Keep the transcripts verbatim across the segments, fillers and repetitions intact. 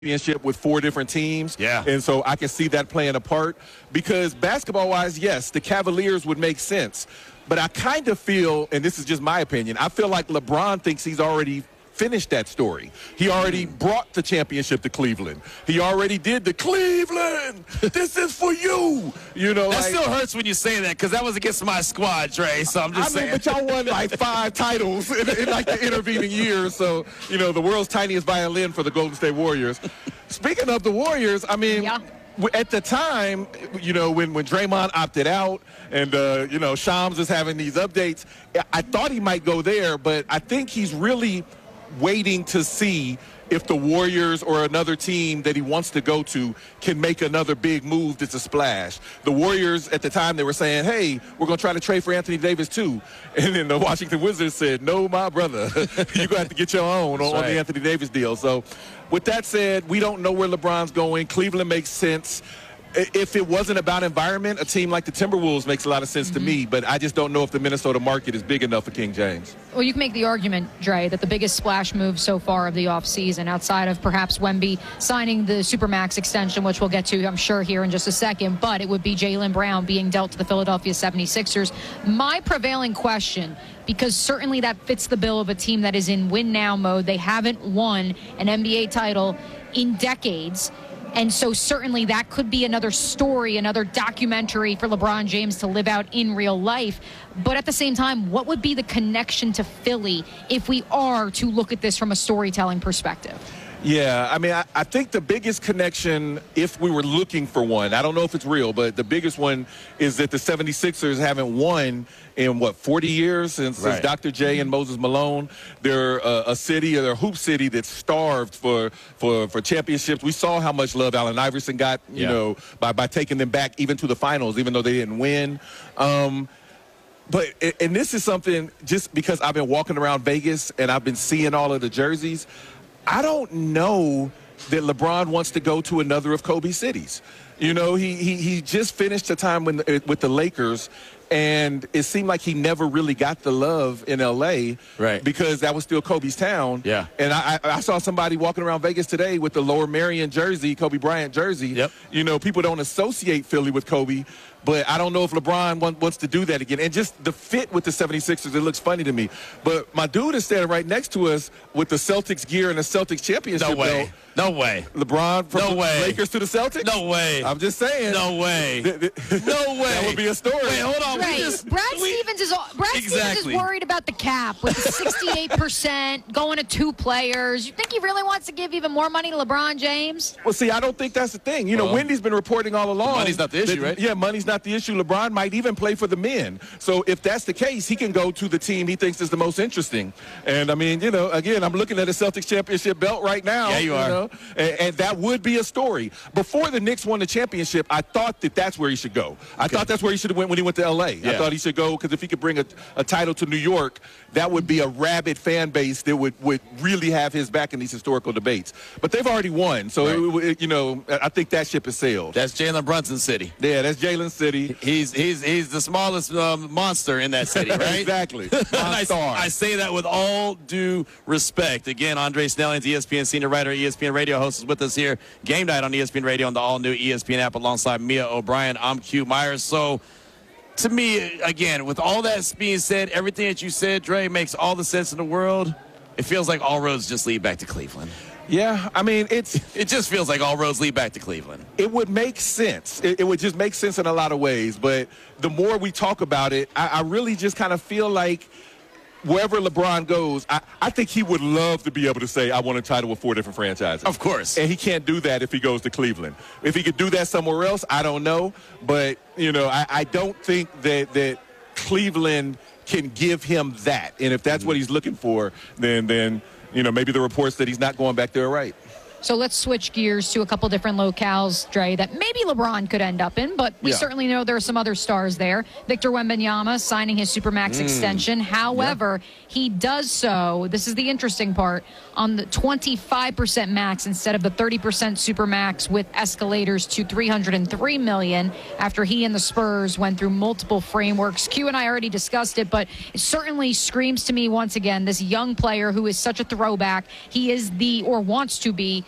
championship with four different teams. Yeah. And so I can see that playing a part because basketball-wise, yes, the Cavaliers would make sense. But I kind of feel, and this is just my opinion, I feel like LeBron thinks he's already finished that story. He already brought the championship to Cleveland. He already did the Cleveland. This is for you. You know, that like, still hurts when you say that because that was against my squad, Trey. So I'm just I mean, saying. but y'all won like five titles in, in like the intervening years. So, you know, the world's tiniest violin for the Golden State Warriors. Speaking of the Warriors, I mean, yeah. at the time, you know, when, when Draymond opted out and, uh, you know, Shams is having these updates, I thought he might go there, but I think he's really waiting to see if the Warriors or another team that he wants to go to can make another big move that's a splash. The Warriors, at the time, they were saying, hey, we're going to try to trade for Anthony Davis, too. And then the Washington Wizards said, no, my brother, you're going to have to get your own on, right. on the Anthony Davis deal. So with that said, we don't know where LeBron's going. Cleveland makes sense. If it wasn't about environment, a team like the Timberwolves makes a lot of sense mm-hmm. to me, but I just don't know if the Minnesota market is big enough for King James. Well, you can make the argument, Dre, that the biggest splash move so far of the offseason, outside of perhaps Wemby signing the Supermax extension, which we'll get to, I'm sure, here in just a second, but it would be Jaylen Brown being dealt to the Philadelphia seventy-sixers. My prevailing question, because certainly that fits the bill of a team that is in win-now mode. They haven't won an N B A title in decades. And so certainly that could be another story, another documentary for LeBron James to live out in real life. But at the same time, what would be the connection to Philly if we are to look at this from a storytelling perspective? Yeah, I mean, I, I think the biggest connection, if we were looking for one, I don't know if it's real, but the biggest one is that the seventy-sixers haven't won in, what, forty years since, right. since Doctor J and Moses Malone. They're a, a city, or a hoop city that's starved for, for, for championships. We saw how much love Allen Iverson got, you yeah. know, by, by taking them back even to the finals, even though they didn't win. Um, But, and this is something, just because I've been walking around Vegas and I've been seeing all of the jerseys, I don't know that LeBron wants to go to another of Kobe's cities. You know, he he, he just finished a time when, with the Lakers, and it seemed like he never really got the love in L A right. because that was still Kobe's town. Yeah. And I, I saw somebody walking around Vegas today with the Lower Merion jersey, Kobe Bryant jersey. Yep. You know, people don't associate Philly with Kobe, but I don't know if LeBron want, wants to do that again. And just the fit with the seventy-sixers, it looks funny to me. But my dude is standing right next to us with the Celtics gear and the Celtics championship No way. belt. No way. LeBron from no the way. Lakers to the Celtics? No way. I'm just saying. No way. Th- th- No way. That would be a story. Wait, hold on. Right. We just, Brad we, Stevens is Brad exactly. Stevens is worried about the cap with the sixty-eight percent going to two players. You think he really wants to give even more money to LeBron James? Well, see, I don't think that's the thing. You know, Well, Wendy's been reporting all along. money's not the issue, that, right? Yeah, money's not the issue. LeBron might even play for the men. So if that's the case, he can go to the team he thinks is the most interesting. And, I mean, you know, again, I'm looking at a Celtics championship belt right now. Yeah, you, you are. Know, and, and that would be a story. Before the Knicks won the championship, I thought that that's where he should go. I okay. thought that's where he should have went when he went to L A. Yeah. I thought he should go because if he could bring a, a title to New York, that would be a rabid fan base that would, would really have his back in these historical debates. But they've already won, so right. it, it, you know, I think that ship has sailed. That's Jalen Brunson City. Yeah, that's Jalen City. He's he's he's the smallest um, monster in that city, right? Exactly. I, I say that with all due respect. Again, Andre Snellings, E S P N senior writer, E S P N radio host, is with us here. Game night on E S P N Radio on the all-new E S P N app alongside Mia O'Brien. I'm Q Myers. So, to me, again, with all that being said, everything that you said, Dre, makes all the sense in the world. It feels like all roads just lead back to Cleveland. Yeah, I mean, it's it just feels like all roads lead back to Cleveland. It would make sense. It, it would just make sense in a lot of ways. But the more we talk about it, I, I really just kind of feel like wherever LeBron goes, I, I think he would love to be able to say, I won a title with four different franchises. Of course. And he can't do that if he goes to Cleveland. If he could do that somewhere else, I don't know. But, you know, I, I don't think that, that Cleveland can give him that. And if that's mm-hmm. what he's looking for, then, then, you know, maybe the reports that he's not going back there are right. So let's switch gears to a couple different locales, Dre, that maybe LeBron could end up in, but we yeah. certainly know there are some other stars there. Victor Wembanyama signing his Supermax mm. extension. However, yeah. he does so, this is the interesting part, on the twenty-five percent max instead of the thirty percent Supermax with escalators to three hundred three million dollars after he and the Spurs went through multiple frameworks. Q and I already discussed it, but it certainly screams to me once again, this young player who is such a throwback. He is the, or wants to be,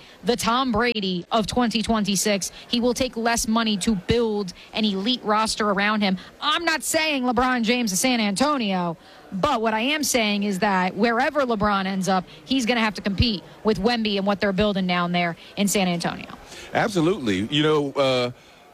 the Tom Brady of twenty twenty-six. He will take less money to build an elite roster around him. I'm not saying LeBron James is San Antonio, but what I am saying is that wherever LeBron ends up, he's going to have to compete with Wemby and what they're building down there in San Antonio. Absolutely. You know, uh,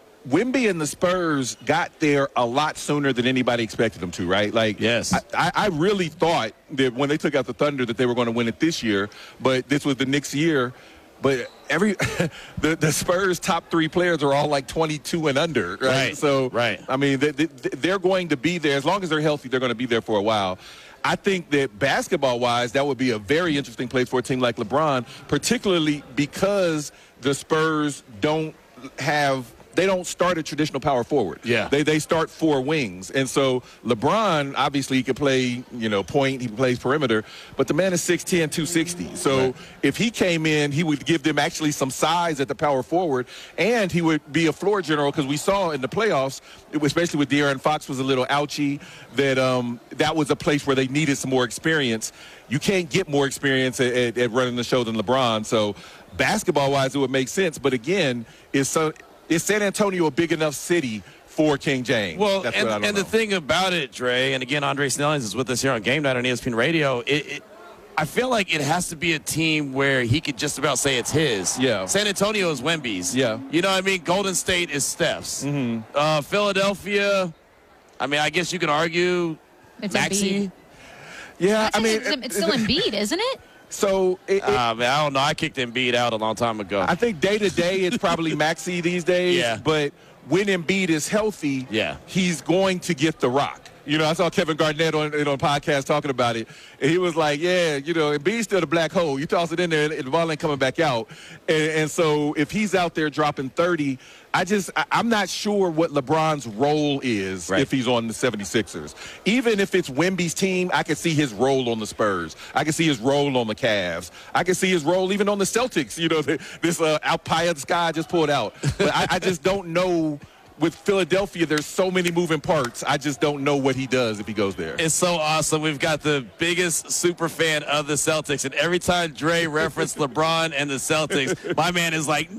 Wemby and the Spurs got there a lot sooner than anybody expected them to, right? Like, yes. I, I, I really thought that when they took out the Thunder that they were going to win it this year, but this was the Knicks' year. But every the, the Spurs' top three players are all like twenty-two and under, right? Right. So, right. I mean, they, they, they're going to be there. As long as they're healthy, they're going to be there for a while. I think that basketball-wise, that would be a very interesting place for a team like LeBron, particularly because the Spurs don't have – they don't start a traditional power forward. Yeah. They they start four wings. And so LeBron, obviously, he can play, you know, point. He plays perimeter. But the man is six ten, two sixty. So right. if he came in, he would give them actually some size at the power forward. And he would be a floor general because we saw in the playoffs, especially with De'Aaron Fox was a little ouchy, that um, that was a place where they needed some more experience. You can't get more experience at, at, at running the show than LeBron. So basketball-wise, it would make sense. But, again, it's so – is San Antonio a big enough city for King James? Well, That's and, what I don't and know. the thing about it, Dre, and again, Andre Snellings is with us here on Game Night on E S P N Radio. It, it, I feel like it has to be a team where he could just about say it's his. Yeah. San Antonio is Wemby's. Yeah. You know what I mean? Golden State is Steph's. Mm-hmm. Uh, Philadelphia, I mean, I guess you could argue It's Maxey. Embiid. Yeah, I mean, it's, it's still Embiid, isn't it? So it, it, Uh, man, I don't know. I kicked Embiid out a long time ago. I think day to day it's probably Maxey these days. Yeah. But when Embiid is healthy, Yeah. he's going to get the rock. You know, I saw Kevin Garnett on, on a podcast talking about it, and he was like, yeah, you know, Embiid's still the black hole. You toss it in there, and the ball ain't coming back out. And, and so if he's out there dropping thirty, I just, I, I'm not sure what LeBron's role is Right. if he's on the seventy-sixers. Even if it's Wemby's team, I can see his role on the Spurs. I can see his role on the Cavs. I can see his role even on the Celtics. You know, this uh, out pie of the sky just pulled out. But I, I just don't know. With Philadelphia, there's so many moving parts. I just don't know what he does if he goes there. It's so awesome. We've got the biggest super fan of the Celtics, and every time Dre referenced LeBron and the Celtics, my man is like,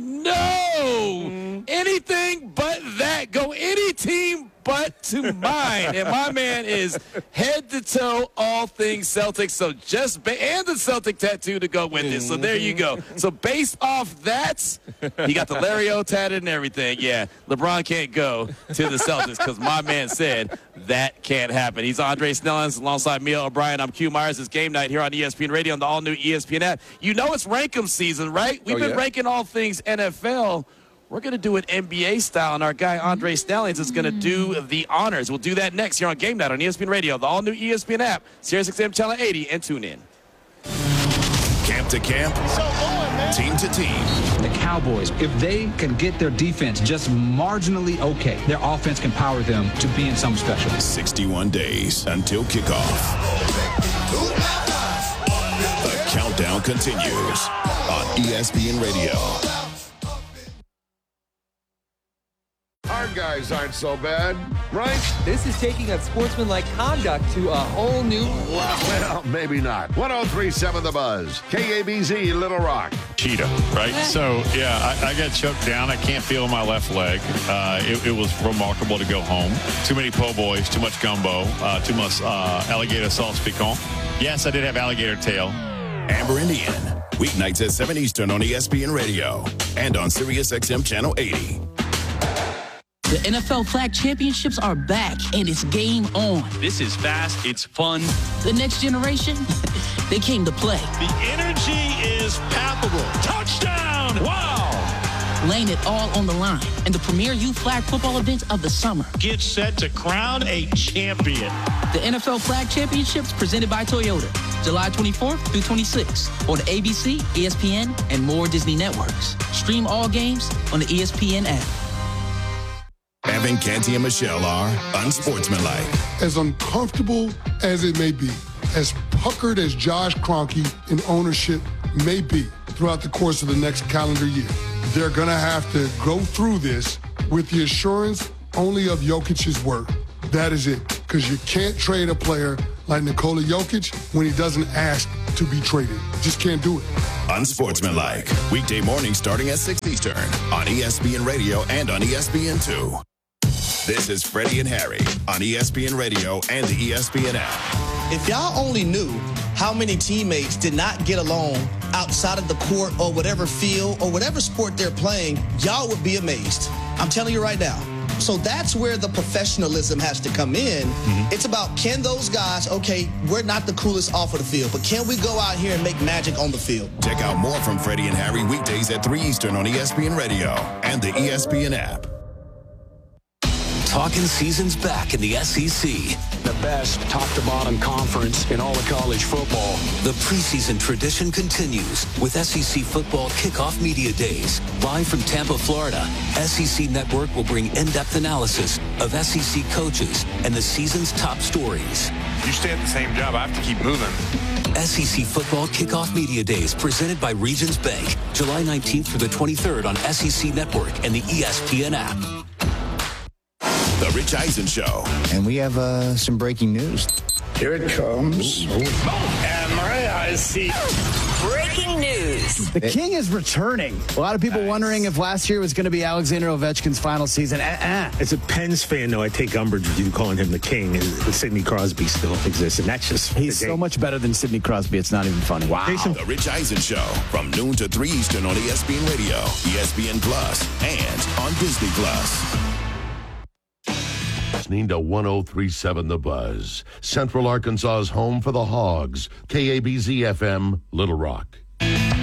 no, anything but that. Go any team but to mine. And my man is head to toe all things Celtics. So just ba- and the Celtic tattoo to go with it. So there you go. So based off that, he got the Larry-O tatted and everything. Yeah, LeBron can't go to the Celtics because my man said that can't happen. He's Andre Snellings alongside Mia O'Brien. I'm Q Myers. It's Game Night here on E S P N Radio on the all-new E S P N app. You know it's Rankem season, right? We've Oh, been yeah? ranking all things N F L. We're going to do it N B A style, and our guy Andre Snellings is going to do the honors. We'll do that next here on Game Night on E S P N Radio, the all-new E S P N app, Sirius X M Channel eighty, and tune in. Camp to camp, team to team. The Cowboys, if they can get their defense just marginally okay, their offense can power them to being something special. sixty-one days until kickoff. The countdown continues on E S P N Radio. Our guys aren't so bad, right? This is taking unsportsmanlike conduct to a whole new level. Well, maybe not. one oh three point seven The Buzz. K A B Z, Little Rock. Cheetah, right? So, yeah, I, I got choked down. I can't feel my left leg. Uh, it, it was remarkable to go home. Too many po' boys, too much gumbo, uh, too much uh, alligator sauce piquant. Yes, I did have alligator tail. Amber Indian, weeknights at seven Eastern on E S P N Radio and on Sirius X M Channel eighty. The N F L Flag Championships are back, and it's game on. This is fast. It's fun. The next generation, they came to play. The energy is palpable. Touchdown! Wow! Laying it all on the line in the premier youth flag football event of the summer. Get set to crown a champion. The N F L Flag Championships presented by Toyota, July twenty-fourth through twenty-sixth on A B C, E S P N, and more Disney networks. Stream all games on the E S P N app. Evan, Canty, and Michelle are unsportsmanlike. As uncomfortable as it may be, as puckered as Josh Kroenke in ownership may be throughout the course of the next calendar year, they're going to have to go through this with the assurance only of Jokic's word. That is it, because you can't trade a player like Nikola Jokic when he doesn't ask to be traded. Just can't do it. Unsportsmanlike. Weekday mornings starting at six Eastern on E S P N Radio and on E S P N two. This is Freddie and Harry on E S P N Radio and the E S P N app. If y'all only knew how many teammates did not get along outside of the court or whatever field or whatever sport they're playing, y'all would be amazed. I'm telling you right now. So that's where the professionalism has to come in. Mm-hmm. It's about, can those guys, okay, we're not the coolest off of the field, but can we go out here and make magic on the field? Check out more from Freddie and Harry weekdays at three Eastern on E S P N Radio and the E S P N app. Talking season's back in the S E C. The best top-to-bottom conference in all of college football. The preseason tradition continues with S E C Football Kickoff Media Days. Live from Tampa, Florida, S E C Network will bring in-depth analysis of S E C coaches and the season's top stories. You stay at the same job, I have to keep moving. S E C Football Kickoff Media Days presented by Regions Bank. July nineteenth through the twenty-third on S E C Network and the E S P N app. The Rich Eisen Show. And we have uh, some breaking news. Here it comes. And Maria, I see. Breaking news. The King is returning. A lot of people nice. wondering if last year was going to be Alexander Ovechkin's final season. Uh-uh. As a Pens fan, though, I take umbrage with you calling him the King, and Sidney Crosby still exists, and that's just... He's so much better than Sidney Crosby, it's not even funny. Wow. The Rich Eisen Show, from noon to three Eastern on E S P N Radio, E S P N Plus, and on Disney Plus. Listening to one oh three point seven The Buzz, Central Arkansas's home for the Hogs, K A B Z F M, Little Rock.